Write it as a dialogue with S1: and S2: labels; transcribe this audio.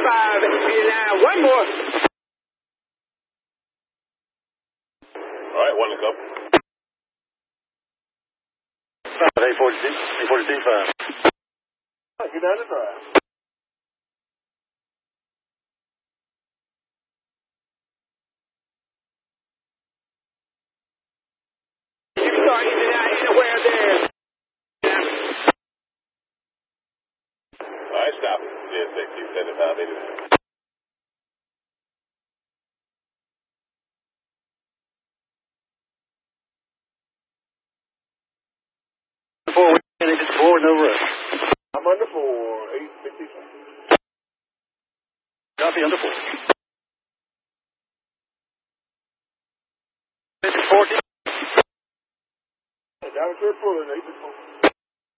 S1: One more.
S2: All right, one to go. 845. You're down to drive.
S1: You saw in and out anywhere there.
S2: All right, stop. Yeah, 675, 89.
S3: Four, no rush.
S2: I'm under 4, 855.
S3: Copy, under 4.